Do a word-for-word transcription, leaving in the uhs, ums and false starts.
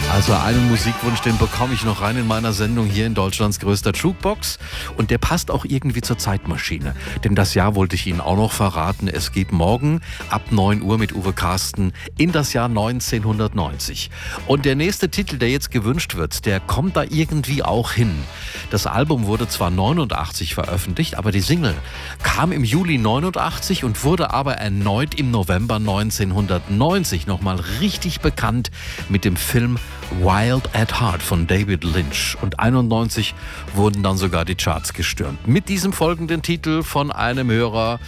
Also einen Musikwunsch, den bekomme ich noch rein in meiner Sendung hier in Deutschlands größter Jukebox. Und der passt auch irgendwie zur Zeitmaschine. Denn das Jahr wollte ich Ihnen auch noch verraten. Es geht morgen ab neun Uhr mit Uwe Carsten in das Jahr neunzehnhundertneunzig. Und der nächste Titel, der jetzt gewünscht wird, der kommt da irgendwie auch hin. Das Album wurde zwar neunundachtzig veröffentlicht, aber die Single kam im Juli neunundachtzig und wurde aber erneut im November neunzehnhundertneunzig nochmal richtig bekannt mit dem Film Wild at Heart von David Lynch. Und einundneunzig wurden dann sogar die Charts gestürmt. Mit diesem folgenden Titel von einem Hörer